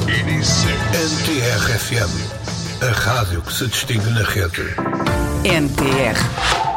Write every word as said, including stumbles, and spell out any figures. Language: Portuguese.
N T R F M, a rádio que se distingue na rede. N T R